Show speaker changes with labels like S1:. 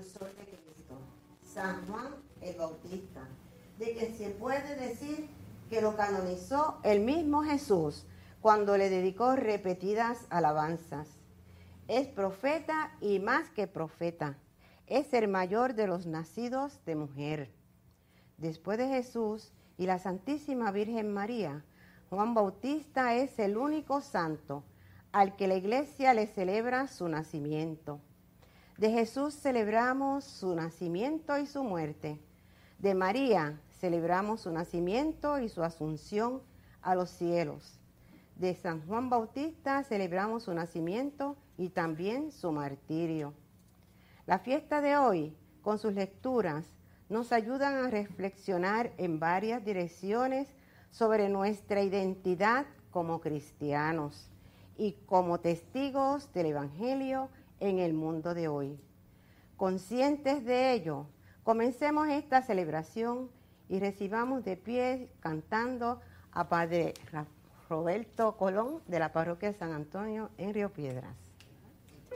S1: precursor de Cristo, San Juan el Bautista, de que se puede decir que lo canonizó el mismo Jesús cuando le dedicó repetidas alabanzas. Es profeta y más que profeta, es el mayor de los nacidos de mujer. Después de Jesús y la Santísima Virgen María, Juan Bautista es el único santo al que la Iglesia le celebra su nacimiento. De Jesús celebramos su nacimiento y su muerte. De María celebramos su nacimiento y su asunción a los cielos. De San Juan Bautista celebramos su nacimiento y también su martirio. La fiesta de hoy, con sus lecturas, nos ayudan a reflexionar en varias direcciones sobre nuestra identidad como cristianos y como testigos del Evangelio en el mundo de hoy. Conscientes de ello, comencemos esta celebración y recibamos de pie cantando a Padre Roberto Colón de la Parroquia de San Antonio en Río Piedras.